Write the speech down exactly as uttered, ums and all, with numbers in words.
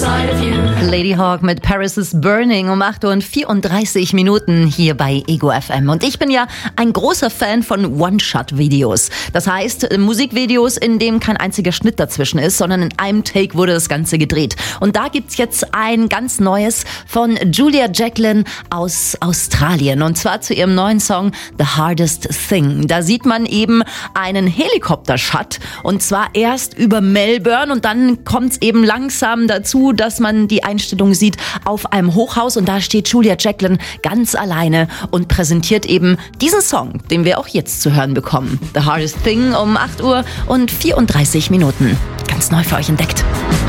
inside of you. Lady Hawk mit Paris is Burning um acht Uhr und vierunddreißig Minuten hier bei Ego F M. Und ich bin ja ein großer Fan von One-Shot-Videos. Das heißt, Musikvideos, in dem kein einziger Schnitt dazwischen ist, sondern in einem Take wurde das Ganze gedreht. Und da gibt's jetzt ein ganz neues von Julia Jacklin aus Australien. Und zwar zu ihrem neuen Song The Hardest Thing. Da sieht man eben einen Helikopter-Shot. Und zwar erst über Melbourne und dann kommt's eben langsam dazu, dass man die Einstellung sieht auf einem Hochhaus und da steht Julia Jacklin ganz alleine und präsentiert eben diesen Song, den wir auch jetzt zu hören bekommen. The Hardest Thing um acht Uhr und vierunddreißig Minuten. Ganz neu für euch entdeckt.